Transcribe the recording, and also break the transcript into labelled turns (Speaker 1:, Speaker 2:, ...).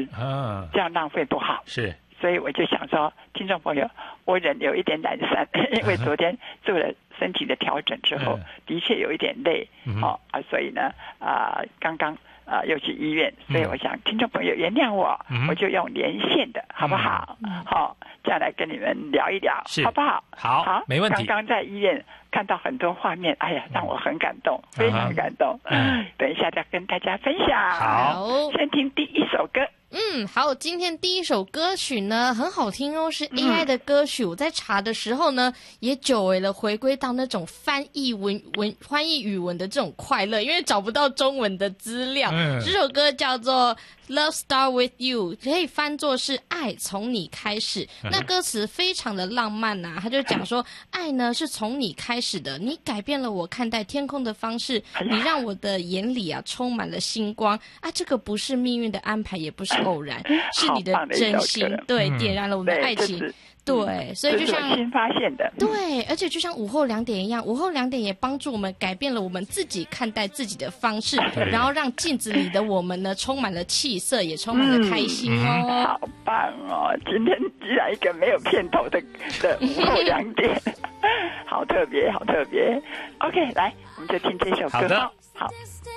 Speaker 1: 吃啊，这样浪费不好。
Speaker 2: 是，
Speaker 1: 所以我就想说，听众朋友，我人有一点懒散，因为昨天做了身体的调整之后，的确有一点累，所以呢，刚刚又去医院，所以我想听众朋友原谅我，我就用连线的，好不好？好，这样来跟你们聊一聊，好不好？
Speaker 2: 好，没问题。
Speaker 1: 刚刚在医院看到很多画面，哎呀，让我很感动，非常感动。等一下再跟大家分享。
Speaker 2: 好，
Speaker 1: 先听第一首歌。
Speaker 3: 好，今天第一首歌曲呢很好听哦，是 AI 的歌曲。我在查的时候呢，也久违了回归到那种翻译语文的这种快乐，因为找不到中文的资料。这首歌叫做 Love Start With You， 可以翻作是爱从你开始。那歌词非常的浪漫啊，他就讲说，爱呢是从你开始的，你改变了我看待天空的方式，你让我的眼里啊充满了星光啊，这个不是命运的安排，也不是偶然，是你的真心，对，点燃了我们的爱情。对，所以就像
Speaker 1: 新发现的，
Speaker 3: 对，而且就像午后2点一样，午后2点也帮助我们改变了我们自己看待自己的方式，然后让镜子里的我们呢充满了气色，也充满了开心哦。
Speaker 1: 好棒哦！今天居然一个没有片头的午后2点，好特别，好特别。OK， 来，我们就听这首歌。
Speaker 2: 好的，
Speaker 1: 好。